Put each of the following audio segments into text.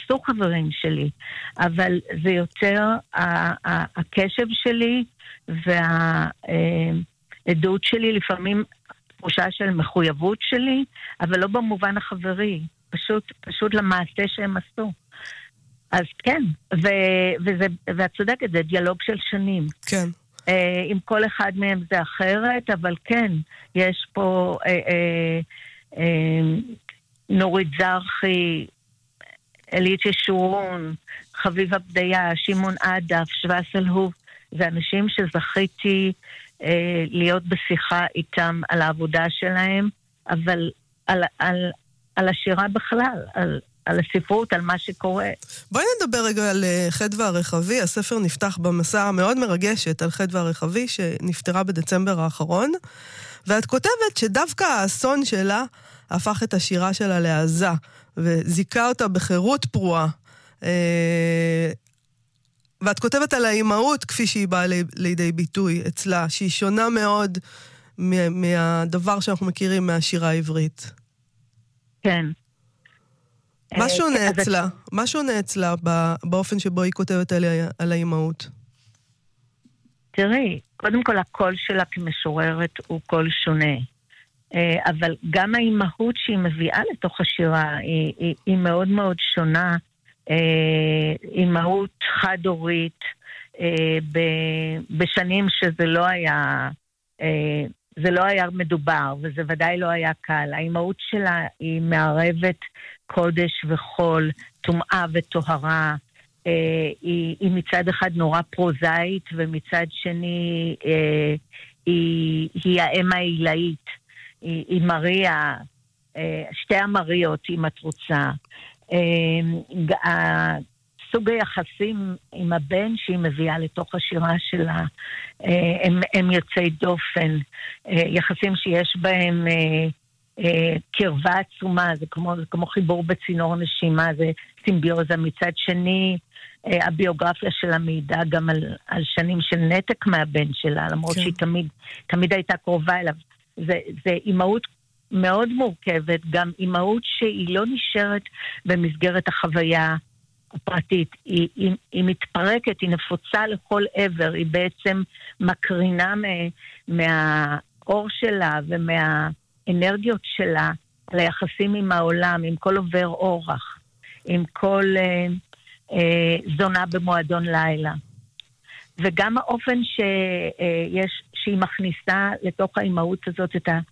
עשו חברים שלי, אבל זה יותר הקשב שלי והעדות שלי, לפעמים תחושה של מחויבות שלי, אבל לא במובן החברי, פשוט למעשה שהם עשו. אז כן, ואת צודקת, זה דיאלוג של שנים. כן. עם כל אחד מהם זה אחרת, אבל כן, יש פה נורית זרחי, אלית ישורון, חביבה בדיה, שמעון עדף, שווסל הוב, זה אנשים שזכיתי להיות בשיחה איתם על העבודה שלהם, אבל על השירה בכלל, על הספרות, על מה שקורה. בואי נדבר רגע על חדווה הרחבי. הספר נפתח במסע מאוד מרגשת על חדווה הרחבי, שנפטרה בדצמבר האחרון, ואת כותבת שדווקא האסון שלה הפך את השירה שלה לעזה, וזיקה אותה בחירות פרועה. ואת כותבת על האימהות כפי שהיא באה לידי ביטוי אצלה, שהיא שונה מאוד מהדבר שאנחנו מכירים מהשירה העברית. כן. מה שונה אצלה באופן שבו היא כותבת על האימהות? תראי, קודם כל הקול שלה כמשוררת הוא קול שונה. אבל גם האימהות שהיא מביאה לתוך השירה היא מאוד מאוד שונה. אימהות חד-הורית בשנים שזה לא היה זה לא היה מדובר, וזה ודאי לא היה קל. האימהות שלה היא מערבת קודש וחול, טומאה וטהרה. היא מצד אחד נורא פרוזאית, ומצד שני היא האם העילאית. היא מריה, שתי המריות, אם את רוצה. סוג היחסים עם הבן שהיא מביאה לתוך השירה שלה, הם יוצאי דופן, יחסים שיש בהם קרבה עצומה, זה כמו חיבור בצינור נשימה, זה סימביוזה. מצד שני, הביוגרפיה שלה מעידה גם על שנים של נתק מהבן שלה, למרות שהיא תמיד הייתה קרובה אליו. זה אימהות מאוד מורכבת, גם אימהות שהיא לא נשארת במסגרת החוויה הפרטית, היא מתפרקת, היא נפוצה לכל עבר, היא בעצם מקרינה מהאור שלה ומהאנרגיות שלה ליחסים עם העולם, עם כל עובר אורח, עם כל זונה במועדון לילה. וגם האופן שהיא מכניסה לתוך האימהות הזאת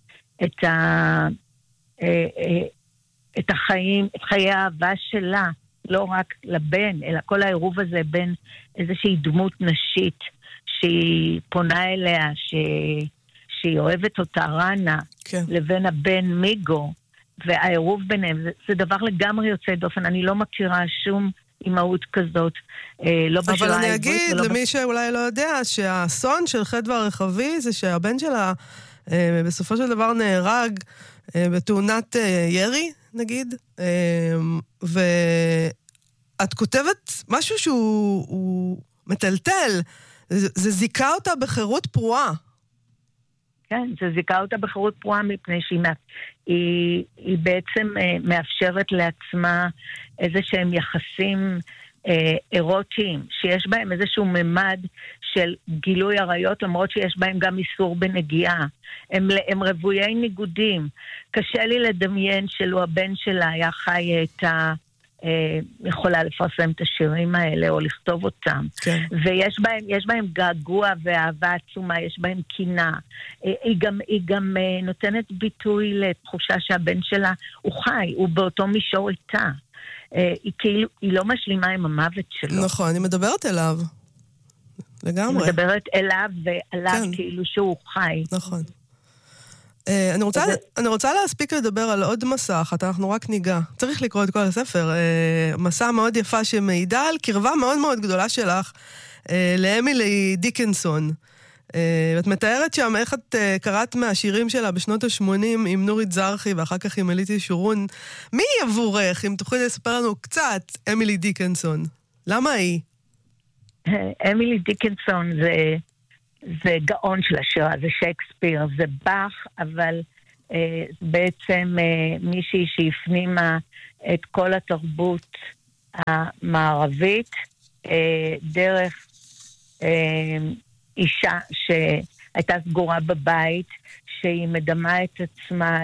את החיים, את חיי האהבה שלה, לא רק לבן, אלא כל העירוב הזה בין איזושהי דמות נשית שהיא פונה אליה, שהיא אוהבת אותה, רנה, כן. לבין הבן מיגו, והעירוב ביניהם, זה דבר לגמרי יוצא דופן. אני לא מכירה שום אימהות כזאת, לא בשירה העברית. אבל אני אגיד למי שאולי לא יודע, שהאסון של חדווה הרחבי זה שהבן שלה בסופו של דבר נהרג בתאונת ירי, נגיד, ואת כותבת משהו שהוא מטלטל, זה זיקה אותה בחירות פרועה. כן, זה זיקה אותה בחירות פרועה מפני שהיא בעצם מאפשרת לעצמה איזה שהם יחסים אירוטיים, שיש בהם איזשהו ממד של גילוי עריות, למרות שיש בהם גם איסור בנגיעה. הם רבויי ניגודים. קשה לי לדמיין שלו הבן שלה היה חי יכולה לפרסם את השירים האלה או לכתוב אותם. כן. ויש בהם געגוע ואהבה עצומה, יש בהם קינה. היא גם נותנת ביטוי לתחושה שהבן שלה הוא חי, הוא באותו מישור איתה. היא לא משלימה עם המוות שלו. נכון, אני מדברת אליו. לגמרי. היא מדברת אליו ועליו כאילו שהוא חי. נכון. אני רוצה להספיק לדבר על עוד מסע אחת, אנחנו רק ניגע. צריך לקרוא את כל הספר. מסע מאוד יפה שמעידה על קרבה מאוד מאוד גדולה שלך לאמילי דיקנסון. ואת מתארת שם איך את קראת מהשירים שלה בשנות ה-80 עם נורית זרחי ואחר כך עם אלית ישורון. מי היא עבורך? אם תוכלי לספר לנו קצת, אמילי דיקנסון. למה היא? אמילי דיקנסון זה גאון של השירה, זה שייקספיר, זה באך, אבל בעצם מישהי שהפנימה את כל התרבות המערבית, דרך אישה שהייתה סגורה בבית, שהיא מדמה את עצמה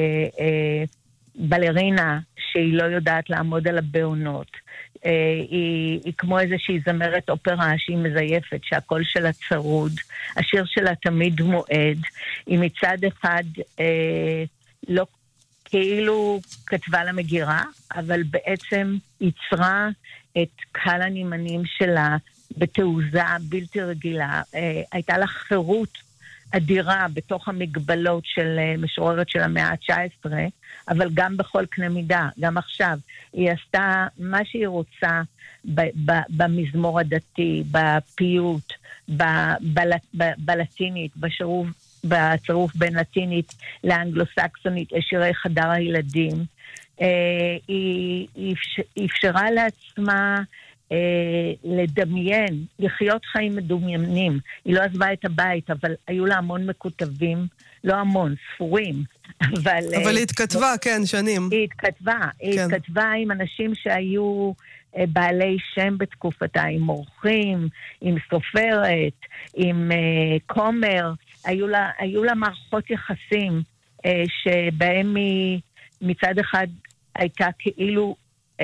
לבלרינה שהיא לא יודעת לעמוד על הבעונות. היא כמו איזושהי זמרת אופרה שהיא מזייפת, שהקול שלה צרוד, השיר שלה תמיד מועד. היא מצד אחד לא כאילו כתבה לה מגירה, אבל בעצם יצרה את קהל הנימנים שלה בתעוזה בלתי רגילה. הייתה לה חירות אדירה בתוך המגבלות של משוררת של המאה ה-19, אבל גם בכל קנה מידה, גם עכשיו. היא עשתה מה שהיא רוצה במזמור הדתי, בפיוט, בלטינית, בצירוף בין לטינית לאנגלוסקסונית, לשירי חדר הילדים. היא אפשרה לעצמה לדמיין, לחיות חיים מדומיינים. היא לא עזבה את הבית, אבל היו לה המון מקוטבים, לא המון, ספורים. אבל היא התכתבה, כן, שנים. היא התכתבה עם אנשים שהיו בעלי שם בתקופתה, עם מורחים, עם סופרת, עם כומר. היו לה מערכות יחסים שבהם היא מצד אחד הייתה כאילו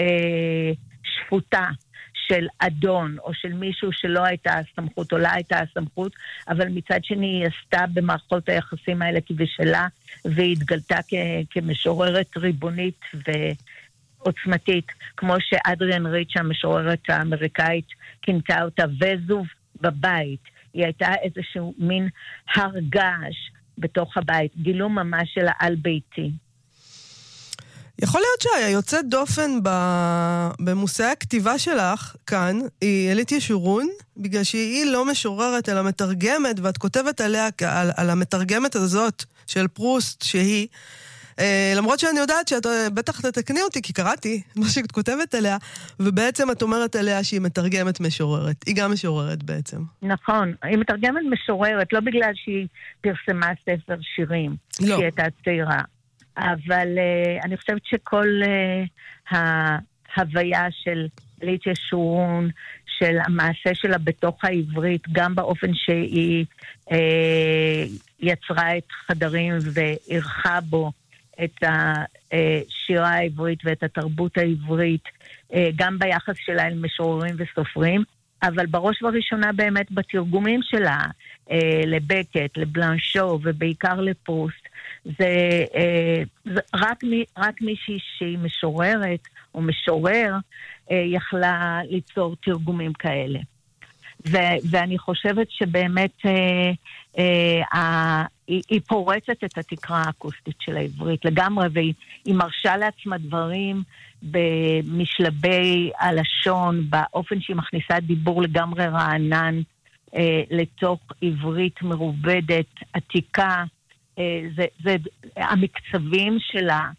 שפוטה של אדון, או של מישהו שלא הייתה הסמכות, או לא הייתה הסמכות, אבל מצד שני היא עשתה במערכות היחסים האלה כבשלה, והיא התגלתה כמשוררת ריבונית ועוצמתית, כמו שאדריאן ריץ' המשוררת האמריקאית כינתה אותה, וזוב בבית. היא הייתה איזשהו מין הרגש בתוך הבית, גילום ממש של העל ביתי. יכול להיות שהיה יוצאת דופן במושאי הכתיבה שלך כאן, היא אלית ישורון, בגלל שהיא לא משוררת אלא מתרגמת, ואת כותבת עליה על המתרגמת הזאת של פרוסט שהיא, למרות שאני יודעת שאת בטח תתקני אותי, כי קראתי מה שאת כותבת עליה, ובעצם את אומרת עליה שהיא מתרגמת משוררת. היא גם משוררת בעצם. נכון, היא מתרגמת משוררת, לא בגלל שהיא פרסמה ספר שירים, לא. שהיא הייתה צעירה. אבל אני חושבת שכל ההוויה של אלית ישורון, של המעשה שלה בתוך העברית, גם באופן שהיא יצרה את חדרים וערכה בו את השירה העברית ואת התרבות העברית, גם ביחס שלה אל משוררים וסופרים, אבל בראש ובראשונה באמת בתרגומים שלה, לבקט, לבלנשו ובעיקר לפרוסט, זה רק מישהי שהיא משוררת או משורר יכלה ליצור תרגומים כאלה. ואני חושבת שבאמת היא פורצת את התקרה האקוסטית של העברית לגמרי, והיא מרשה לעצמה דברים במשלבי הלשון, באופן שהיא מכניסה דיבור לגמרי רענן לתוך עברית מרובדת, עתיקה. המקצבים שלה,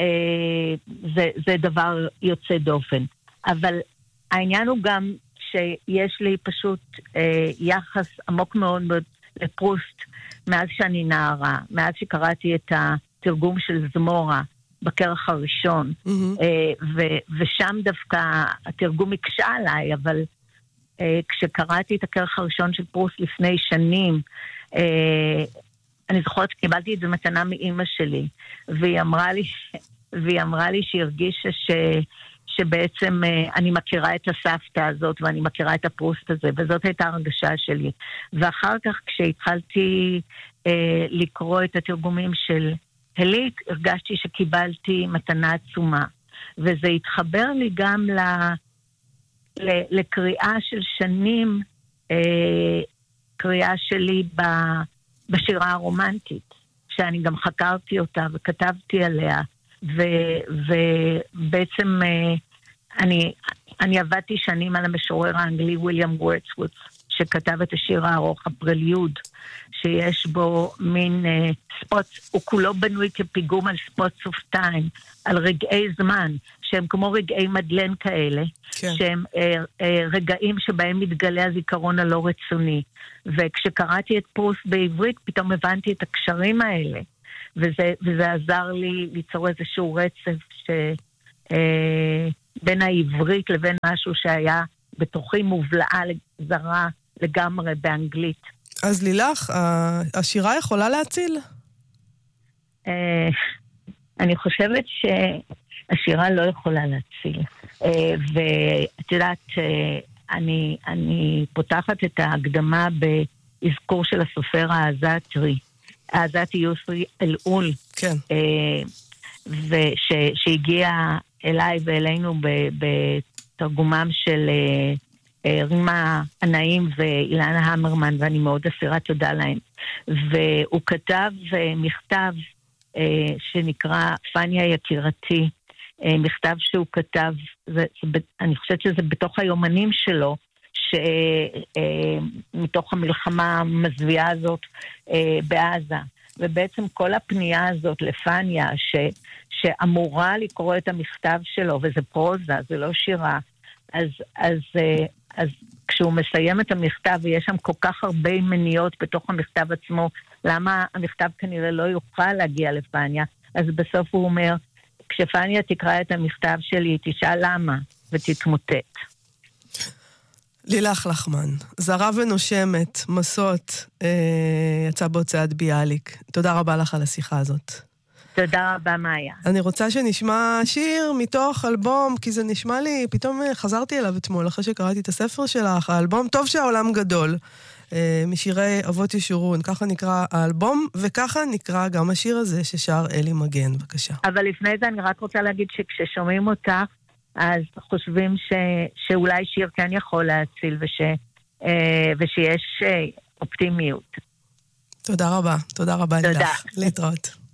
זה דבר יוצא דופן. אבל העניין הוא גם שיש לי פשוט יחס עמוק מאוד לפרוסט מאז שאני נערה, מאז שקראתי את התרגום של זמורה בכרך הראשון, ושם דווקא התרגום הקשה עליי, אבל כשקראתי את הכרך הראשון של פרוסט לפני שנים, אני זוכרת שקיבלתי את זה מתנה מאמא שלי, והיא אמרה לי שהיא הרגישה שבעצם אני מכירה את הסבתא הזאת, ואני מכירה את הפרוסט הזה, וזאת הייתה הרגשה שלי. ואחר כך כשהתחלתי לקרוא את התרגומים של אלית, הרגשתי שקיבלתי מתנה עצומה. וזה התחבר לי גם לקריאה של שנים, קריאה שלי בשירה הרומנטית, שאני גם חקרתי אותה וכתבתי עליה, ובעצם אני עבדתי שנים על המשורר האנגלי וויליאם וורדסוורת', שכתב את השיר הארוך, הפרליוד, שיש בו מין ספוטס, הוא כולו בנוי כפיגום על ספוטס אוף טיים, על רגעי זמן, שהם כמו רגעי מדלן כאלה, כן. שהם רגעים שבהם מתגלה הזיכרון הלא רצוני. וכשקראתי את פרוסט בעברית, פתאום הבנתי את הקשרים האלה, וזה עזר לי ליצור איזשהו רצף בין העברית לבין משהו שהיה בתוכי מובלעה זרה לגמרי באנגלית. אז לילך, השירה יכולה להציל? אני חושבת שהשירה לא יכולה להציל. ואת יודעת, אני פותחת את ההקדמה באזכור של הסופר העזתי יוסרי אלעול. כן. שהגיע אליי ואלינו בתרגומם של רימה ענאים ואילנה המרמן, ואני מאוד אסירת תודה להם. והוא כתב מכתב שנקרא פניה יקירתי, מכתב שהוא כתב, אני חושבת שזה בתוך היומנים שלו, מתוך המלחמה המזוויעה הזאת בעזה. ובעצם כל הפנייה הזאת לפניה, שאמורה לקרוא את המכתב שלו, וזה פרוזה, זה לא שירה, אז כשהוא מסיים את המכתב, ויש שם כל כך הרבה מניות בתוך המכתב עצמו, למה המכתב כנראה לא יוכל להגיע לפניה? אז בסוף הוא אומר, כשפניה תקרא את המכתב שלי, תשאל למה, ותתמוטט. לילך לחמן, זרה ונושמת, מסות, יצא בהוצאת ביאליק. תודה רבה לך על השיחה הזאת. תודה רבה, מאיה. אני רוצה שנשמע שיר מתוך אלבום, כי זה נשמע לי, פתאום חזרתי אליו אתמול, אחרי שקראתי את הספר שלך, האלבום טוב שהעולם גדול, משירי אבות ישורון, ככה נקרא האלבום, וככה נקרא גם השיר הזה ששר אלי מגן, בבקשה. אבל לפני זה אני רק רוצה להגיד שכששומעים אותך, אז חושבים שאולי שיר כן יכול להציל, ושיש אופטימיות. תודה רבה, תודה רבה לך. להתראות.